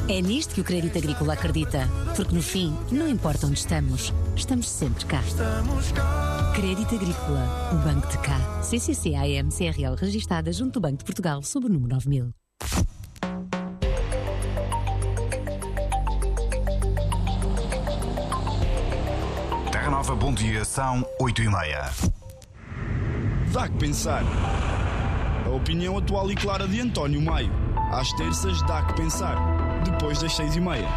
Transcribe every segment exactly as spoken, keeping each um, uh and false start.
É nisto que o Crédito Agrícola acredita, porque no fim, não importa onde estamos, estamos sempre cá. Crédito Agrícola, o banco de cá. C C C A M C R L registada junto do Banco de Portugal sob o número nove mil. Terra Nova, bom dia, são oito e meia. Dá que pensar. A opinião atual e clara de António Maio. Às terças, dá que pensar. Depois das seis e meia.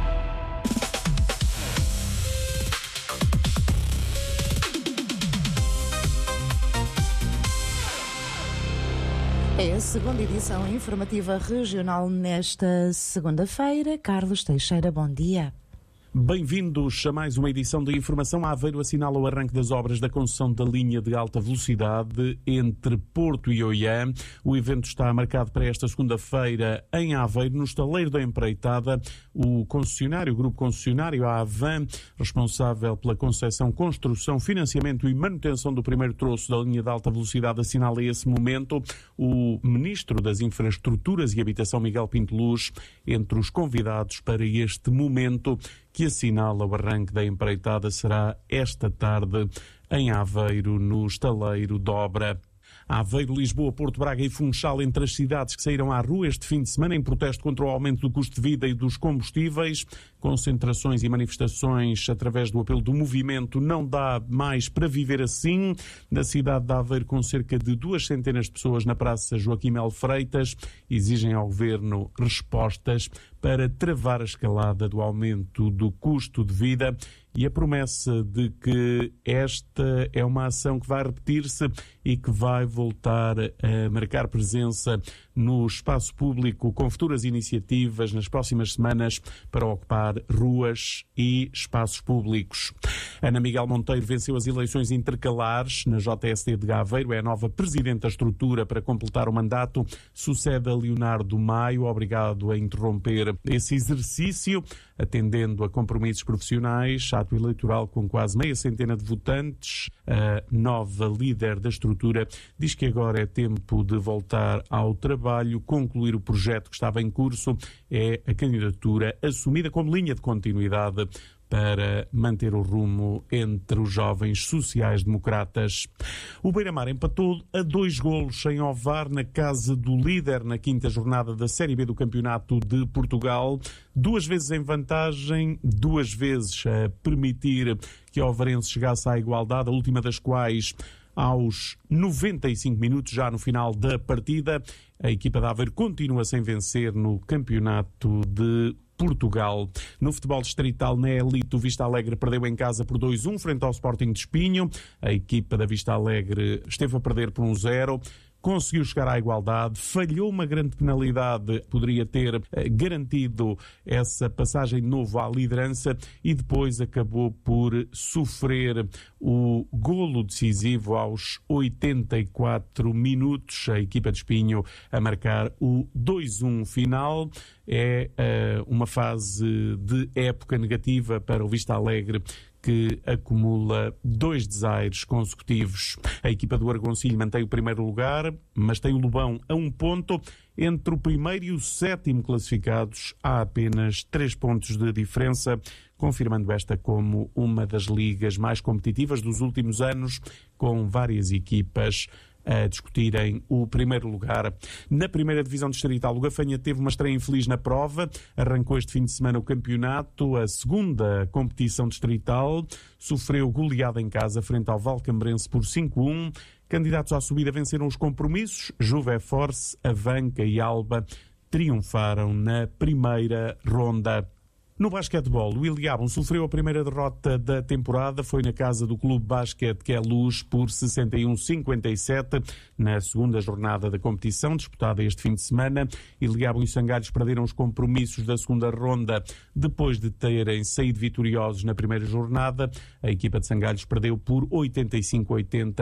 É a segunda edição informativa regional nesta segunda-feira. Carlos Teixeira, bom dia. Bem-vindos a mais uma edição de Informação. Aveiro assinala o arranque das obras da concessão da linha de alta velocidade entre Porto e Oiã. O evento está marcado para esta segunda-feira em Aveiro, no estaleiro da empreitada. O concessionário, o grupo concessionário, a Avan, responsável pela concepção, construção, financiamento e manutenção do primeiro troço da linha de alta velocidade, assinala esse momento. O Ministro das Infraestruturas e Habitação, Miguel Pinto Luz, entre os convidados para este momento, que assinala o arranque da empreitada, será esta tarde em Aveiro, no estaleiro de obra. Aveiro, Lisboa, Porto, Braga e Funchal, entre as cidades que saíram à rua este fim de semana em protesto contra o aumento do custo de vida e dos combustíveis. Concentrações e manifestações através do apelo do movimento Não Dá Mais para Viver Assim, na cidade de Aveiro, com cerca de duas centenas de pessoas na Praça Joaquim Melo Freitas, exigem ao Governo respostas para travar a escalada do aumento do custo de vida e a promessa de que esta é uma ação que vai repetir-se e que vai voltar a marcar presença no espaço público com futuras iniciativas nas próximas semanas para ocupar ruas e espaços públicos. Ana Miguel Monteiro venceu as eleições intercalares na J S D de Aveiro, é a nova presidente da estrutura para completar o mandato, sucede a Leonardo Maio, obrigado a interromper esse exercício, atendendo a compromissos profissionais, ato eleitoral com quase meia centena de votantes. A nova líder da estrutura diz que agora é tempo de voltar ao trabalho, concluir o projeto que estava em curso, é a candidatura assumida como linha de continuidade para manter o rumo entre os jovens sociais-democratas. O Beira-Mar empatou a dois golos em Ovar, na casa do líder, na quinta jornada da Série B do Campeonato de Portugal. Duas vezes em vantagem, duas vezes a permitir que o Ovarense chegasse à igualdade, a última das quais aos noventa e cinco minutos, já no final da partida. A equipa de Aveiro continua sem vencer no Campeonato de Portugal. No futebol distrital, na elite, o Vista Alegre perdeu em casa por dois a um frente ao Sporting de Espinho. A equipa da Vista Alegre esteve a perder por um zero. Conseguiu chegar à igualdade, falhou uma grande penalidade, poderia ter eh, garantido essa passagem de novo à liderança e depois acabou por sofrer o golo decisivo aos oitenta e quatro minutos. A equipa de Espinho a marcar o dois a um final. É eh, uma fase de época negativa para o Vista Alegre, que acumula dois desaires consecutivos. A equipa do Argoncilho mantém o primeiro lugar, mas tem o Lobão a um ponto. Entre o primeiro e o sétimo classificados há apenas três pontos de diferença, confirmando esta como uma das ligas mais competitivas dos últimos anos, com várias equipas a discutirem o primeiro lugar. Na primeira divisão distrital, o Gafanha teve uma estreia infeliz na prova, arrancou este fim de semana o campeonato, a segunda competição distrital, sofreu goleada em casa frente ao Valcambrense por cinco a um. Candidatos à subida venceram os compromissos, Juve Force, Avanca e Alba triunfaram na primeira ronda. No basquetebol, o Iliabum sofreu a primeira derrota da temporada, foi na casa do Clube Basquete que é Luz por sessenta e um a cinquenta e sete na segunda jornada da competição, disputada este fim de semana. Iliabum e Sangalhos perderam os compromissos da segunda ronda depois de terem saído vitoriosos na primeira jornada. A equipa de Sangalhos perdeu por oitenta e cinco a oitenta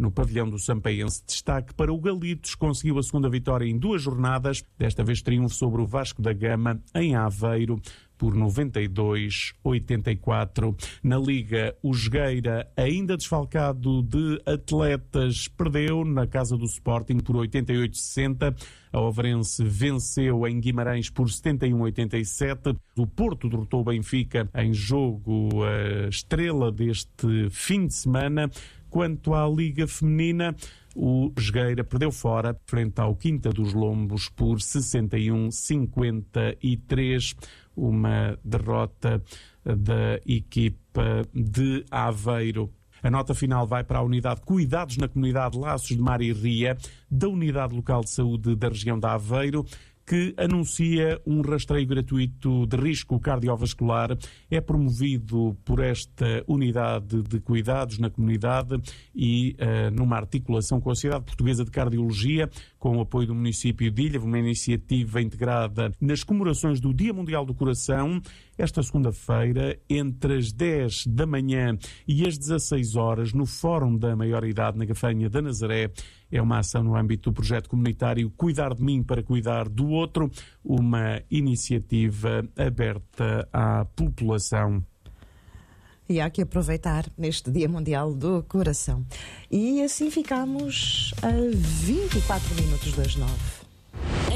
no pavilhão do Sampaense. Destaque para o Galitos, conseguiu a segunda vitória em duas jornadas, desta vez triunfo sobre o Vasco da Gama em Aveiro por noventa e dois a oitenta e quatro. Na Liga, o Jogueira, ainda desfalcado de atletas, perdeu na casa do Sporting por oitenta e oito a sessenta. A Overense venceu em Guimarães por setenta e um a oitenta e sete. O Porto derrotou o Benfica em jogo a estrela deste fim de semana. Quanto à Liga Feminina, o Jogueira perdeu fora frente ao Quinta dos Lombos por sessenta e um a cinquenta e três. Uma derrota da equipa de Aveiro. A nota final vai para a Unidade Cuidados na Comunidade Laços de Mar e Ria, da Unidade Local de Saúde da região de Aveiro, que anuncia um rastreio gratuito de risco cardiovascular. É promovido por esta unidade de cuidados na comunidade e uh, numa articulação com a Sociedade Portuguesa de Cardiologia, com o apoio do município de Ilha, uma iniciativa integrada nas comemorações do Dia Mundial do Coração. Esta segunda-feira, entre as dez da manhã e as dezasseis horas, no Fórum da Maioridade na Gafanha da Nazaré. É uma ação no âmbito do projeto comunitário Cuidar de Mim para Cuidar do Outro, uma iniciativa aberta à população. E há que aproveitar neste Dia Mundial do Coração. E assim ficamos a vinte e quatro minutos das nove.